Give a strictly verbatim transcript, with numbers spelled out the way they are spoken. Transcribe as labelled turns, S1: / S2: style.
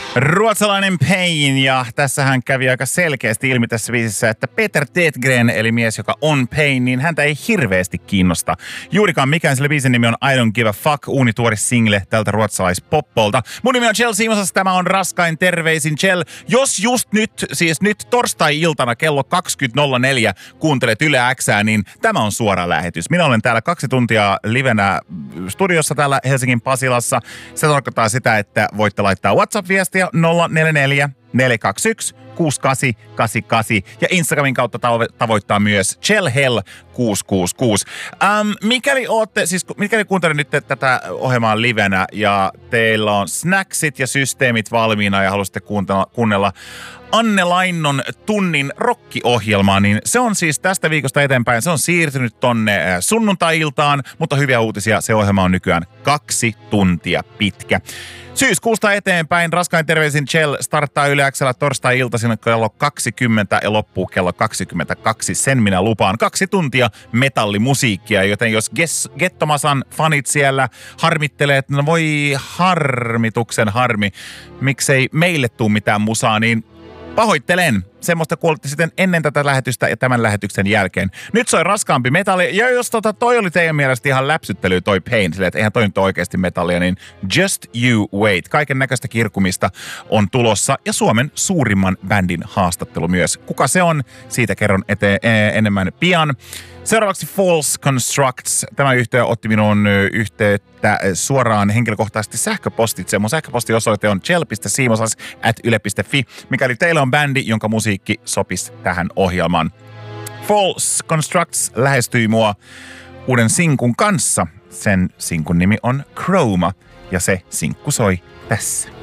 S1: Ruotsalainen Pain, ja tässähän kävi aika selkeästi ilmi tässä biisissä, että Peter Tägtgren, eli mies, joka on Pain, niin häntä ei hirveästi kiinnosta juurikaan mikään, sillä biisin nimi on I Don't Give a Fuck, uunituori single tältä ruotsalaispopolta. Mun nimi on Chel Simonsas, tämä on Raskain terveisin Chel. Jos just nyt, siis nyt torstai-iltana kello kaksikymmentä nolla neljä kuuntelet Yle Xää, niin tämä on suora lähetys. Minä olen täällä kaksi tuntia livenä studiossa täällä Helsingin Pasilassa. Se tarkoittaa sitä, että voitte laittaa WhatsApp-viestiä nolla neljä neljä neljä kaksi yksi kuusi kahdeksan kahdeksan kahdeksan ja Instagramin kautta tavo- tavoittaa myös Chelhell kuusi kuusi kuusi. Ähm, mikäli ootte, siis mikäli kuuntelee nyt tätä ohjelmaa livenä ja teillä on snacksit ja systeemit valmiina ja haluaisitte kuuntella, kuunnella Anne Lainnon tunnin rokkiohjelmaa, niin se on siis tästä viikosta eteenpäin, se on siirtynyt tonne sunnuntai-iltaan, mutta hyviä uutisia, se ohjelma on nykyään kaksi tuntia pitkä. Syyskuusta eteenpäin Raskain terveisin Chel starttaa Yle X:llä torstai-iltaisin kello kaksikymmentä ja loppuu kello kaksikymmentäkaksi. Sen minä lupaan. Kaksi tuntia metallimusiikkia, joten jos Gettomasan fanit siellä harmittelee, että no voi harmituksen harmi, miksei meille tuu mitään musaa, niin pahoittelen. Semmoista kuulitte sitten ennen tätä lähetystä ja tämän lähetyksen jälkeen. Nyt soi raskaampi metalli. Ja jos tota, toi oli teidän mielestä ihan läpsyttely toi Pain, silleen, että eihän toi nyt oikeasti metallia, niin just you wait. Kaiken näköistä kirkumista on tulossa ja Suomen suurimman bändin haastattelu myös. Kuka se on? Siitä kerron eteen, enemmän pian. Seuraavaksi False Constructs. Tämä yhtiö otti minun yhteyttä suoraan henkilökohtaisesti sähköpostitse. Mun sähköpostiosoite on chel piste simonsas at yle piste fi, mikäli teillä on bändi, jonka musiikki sopisi tähän ohjelmaan. False Constructs lähestyi mua uuden sinkun kanssa. Sen sinkun nimi on Chroma ja se sinkku soi tässä.